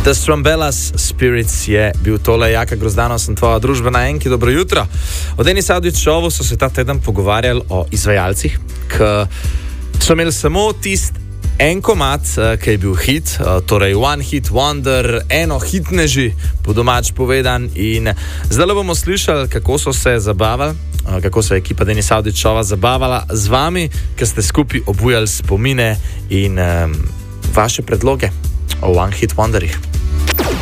The Strumbellas Spirits je bil tole. Jaka Grozdano, sem tvoja družbena enki, dobro jutro. O Denis Avdić Showu so se ta teden pogovarjali o izvajalcih, ki so imeli samo en komad, ki je bil hit, torej one hit wonder, eno hitneži, po domač povedan. In zdaj bomo slišali, kako so se zabavali, kako se je ekipa Denis Avdić Showa zabavala z vami, ki ste skupaj obujali spomine in vaše predloge o one hit wonderih.